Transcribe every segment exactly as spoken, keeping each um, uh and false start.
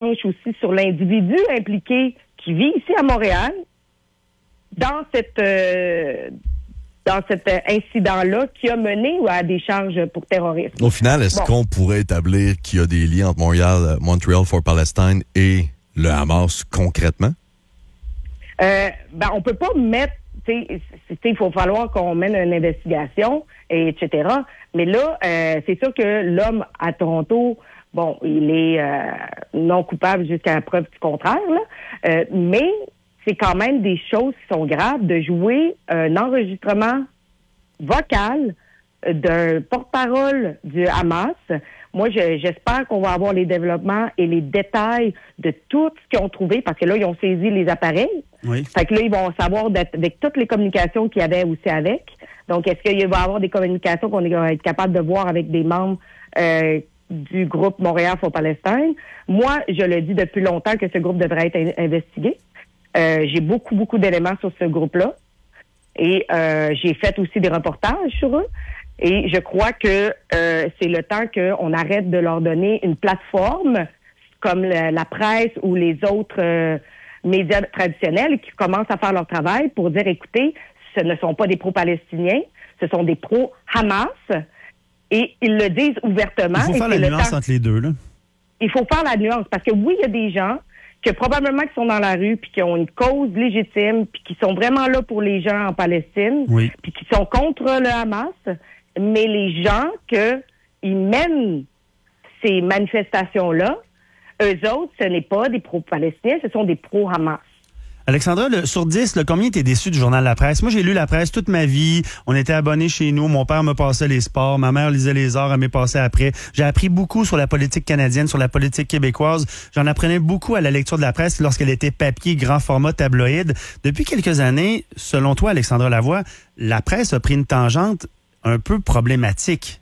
penche aussi sur l'individu impliqué qui vit ici à Montréal dans cette euh, dans cet incident-là qui a mené à des charges pour terrorisme. Au final, est-ce bon. qu'on pourrait établir qu'il y a des liens entre Montréal, Montreal for Palestine et le Hamas concrètement? Euh, ben, on peut pas mettre, il faut falloir qu'on mène une investigation, et, etc. Mais là, euh, c'est sûr que l'homme à Toronto, bon, il est euh, non coupable jusqu'à la preuve du contraire, là, euh, mais c'est quand même des choses qui sont graves de jouer un enregistrement vocal d'un porte-parole du Hamas. Moi, je, j'espère qu'on va avoir les développements et les détails de tout ce qu'ils ont trouvé, parce que là, ils ont saisi les appareils. Oui. Fait que là, ils vont savoir avec toutes les communications qu'il y avait aussi avec. Donc, est-ce qu'il va y avoir des communications qu'on va être capable de voir avec des membres euh, du groupe Montréal for Palestine? Moi, je le dis depuis longtemps que ce groupe devrait être in- investigué. Euh, j'ai beaucoup, beaucoup d'éléments sur ce groupe-là. Et euh, j'ai fait aussi des reportages sur eux. Et je crois que euh, c'est le temps qu'on arrête de leur donner une plateforme comme la, la presse ou les autres euh, médias traditionnels qui commencent à faire leur travail pour dire, écoutez, ce ne sont pas des pro-palestiniens, ce sont des pro-Hamas. Et ils le disent ouvertement. Il faut faire la nuance temps... entre les deux, là. Il faut faire la nuance parce que oui, il y a des gens que probablement qui sont dans la rue puis qui ont une cause légitime puis qui sont vraiment là pour les gens en Palestine oui. puis qui sont contre le Hamas, mais les gens que ils mènent ces manifestations-là, eux autres, ce n'est pas des pro-palestiniens, ce sont des pro-Hamas. Alexandra, le, sur dix, là, combien t'es déçu du journal La Presse? Moi, j'ai lu La Presse toute ma vie. On était abonnés chez nous. Mon père me passait les sports. Ma mère lisait les arts. Elle m'est passée après. J'ai appris beaucoup sur la politique canadienne, sur la politique québécoise. J'en apprenais beaucoup à la lecture de La Presse lorsqu'elle était papier, grand format, tabloïd. Depuis quelques années, selon toi, Alexandra Lavoie, La Presse a pris une tangente un peu problématique.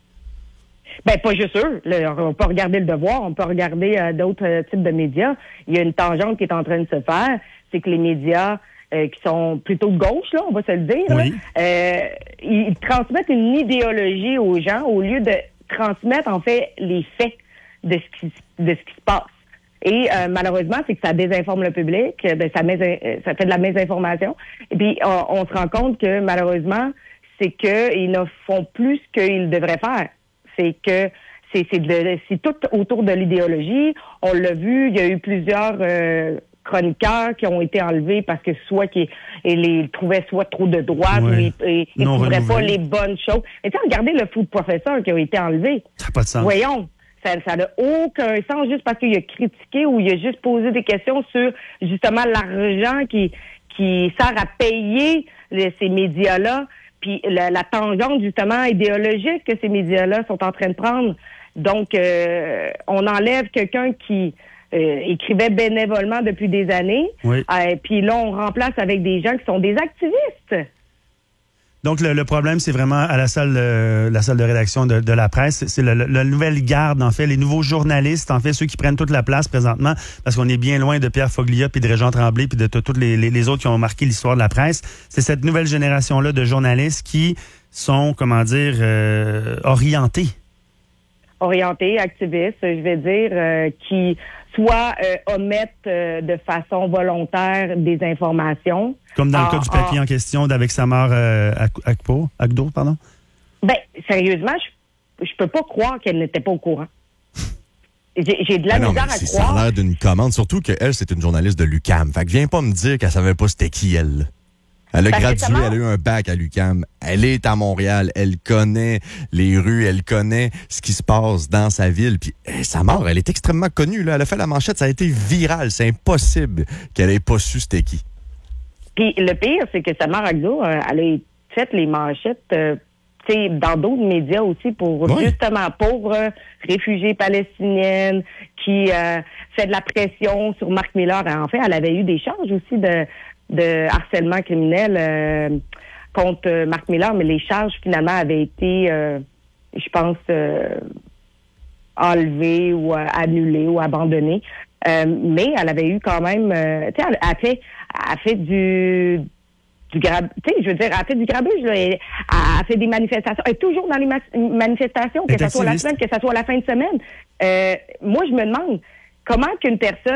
Ben, pas juste eux. Là, on peut regarder Le Devoir, on peut regarder euh, d'autres euh, types de médias. Il y a une tangente qui est en train de se faire. C'est que les médias euh, qui sont plutôt de gauche, là, on va se le dire, oui. là, euh, ils transmettent une idéologie aux gens au lieu de transmettre, en fait, les faits de ce qui, de ce qui se passe. Et euh, malheureusement, c'est que ça désinforme le public, ben, ça, més- ça fait de la mésinformation. Et puis, on, on se rend compte que, malheureusement, c'est qu'ils ne font plus ce qu'ils devraient faire. C'est que c'est, c'est, de, c'est tout autour de l'idéologie. On l'a vu, il y a eu plusieurs euh, chroniqueurs qui ont été enlevés parce que soit qu'ils les trouvaient soit trop de droite ouais. ou ils ne couvraient pas les bonnes choses. Mais tu sais, regardez le food professeur qui a été enlevé. Ça n'a pas de sens. Voyons. Ça n'a aucun sens juste parce qu'il a critiqué ou il a juste posé des questions sur justement l'argent qui, qui sert à payer les, ces médias-là. Puis la, la tangente, justement, idéologique que ces médias-là sont en train de prendre. Donc, euh, on enlève quelqu'un qui euh, écrivait bénévolement depuis des années. Oui. Euh, puis là, on remplace avec des gens qui sont des activistes. Donc, le, le problème, c'est vraiment à la salle, euh, la salle de rédaction de, de La Presse. C'est le, le, la nouvelle garde, en fait, les nouveaux journalistes, en fait, ceux qui prennent toute la place présentement, parce qu'on est bien loin de Pierre Foglia, puis de Régent Tremblay, puis de tous les, les, les autres qui ont marqué l'histoire de la presse. C'est cette nouvelle génération-là de journalistes qui sont, comment dire, euh, orientés. Orientés, activistes, je vais dire, euh, qui soit euh, omettent euh, de façon volontaire des informations. Comme dans en, le cas du papier en, en question d'avec Samar euh, Akpo, Akdo, pardon? Ben, sérieusement, je, je peux pas croire qu'elle n'était pas au courant. J'ai, j'ai de la non, misère mais à c'est, croire. Ça a l'air d'une commande, surtout qu'elle, c'est une journaliste de l'U Q A M. Fait que viens pas me dire qu'elle savait pas c'était qui, elle. Elle a ben, gradué, récemment, elle a eu un bac à l'U Q A M. Elle est à Montréal. Elle connaît les rues. Elle connaît ce qui se passe dans sa ville. Puis, eh, sa mort, elle est extrêmement connue. Là. Elle a fait la manchette. Ça a été viral. C'est impossible qu'elle ait pas su c'était qui. Puis, le pire, c'est que Samar Agdo, euh, elle a fait les manchettes euh, dans d'autres médias aussi pour, oui. justement, pauvres réfugiés palestiniennes qui euh, fait de la pression sur Marc Miller. En fait, elle avait eu des charges aussi de... de harcèlement criminel euh, contre euh, Marc Miller, mais les charges, finalement, avaient été, euh, je pense, euh, enlevées ou euh, annulées ou abandonnées. Euh, mais elle avait eu quand même... Euh, tu sais, elle a fait, elle fait du... du grab, tu sais, je veux dire, elle a fait du grabuge, là, elle a fait des manifestations. Elle est toujours dans les ma- manifestations, que ce soit la semaine, que ce soit la fin de semaine. Euh, moi, je me demande comment qu'une personne